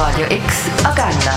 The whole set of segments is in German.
Radio X Agenda.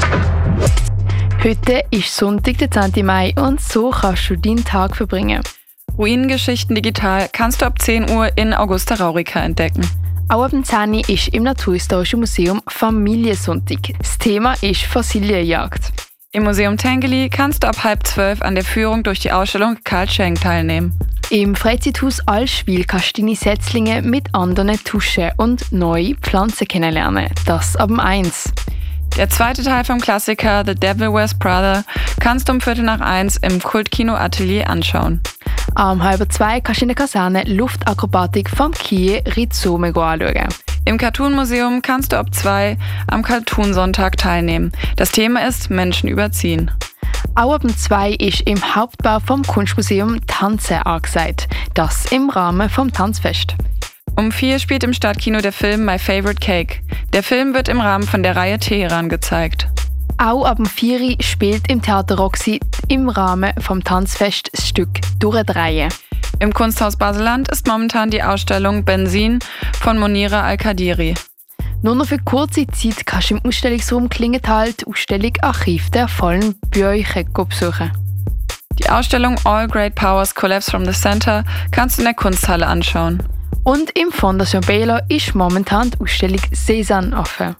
Heute ist Sonntag, der 10. Mai und so kannst du deinen Tag verbringen. Ruinengeschichten digital kannst du ab 10 Uhr in Augusta Raurica entdecken. Auch ab 10 Uhr ist im Naturhistorischen Museum Familiensonntag. Das Thema ist Fossilienjagd. Im Museum Tengeli kannst du ab 11:30 an der Führung durch die Ausstellung Carl Schenk teilnehmen. Im Freizeithaus Allschwil kannst du deine Setzlinge mit anderen tuschen und neue Pflanzen kennenlernen. Das ab 1. Der zweite Teil vom Klassiker The Devil Wears Prada kannst du um 1:45 im Kultkino Atelier anschauen. Am 1:30 kannst du in der Kaserne Luftakrobatik vom Kie Rhizome anschauen. Im Cartoon-Museum kannst du ab 2 am Cartoon-Sonntag teilnehmen. Das Thema ist Menschen überziehen. Auch ab 2 ist im Hauptbau vom Kunstmuseum Tanzen angesagt. Das im Rahmen vom Tanzfest. Um 4 spielt im Stadtkino der Film My Favorite Cake. Der Film wird im Rahmen von der Reihe Teheran gezeigt. Auch ab 4 spielt im Theater Roxy im Rahmen vom Tanzfest das Stück Durchdrehen. Im Kunsthaus Baseland ist momentan die Ausstellung Benzin von Monira Al-Kadiri. Nur noch für kurze Zeit kannst du im Ausstellungsraum Klingenthal die Ausstellung Archiv der vollen Bücher besuchen. Die Ausstellung All Great Powers Collapse from the Center kannst du in der Kunsthalle anschauen. Und im Fondation Belo ist momentan die Ausstellung Cézanne offen.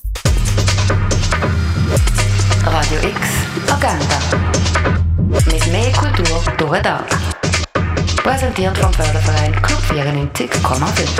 Radio X Agenda. Mit mehr Kultur durch den Tag. Präsentiert vom Förderverein Club 94,5.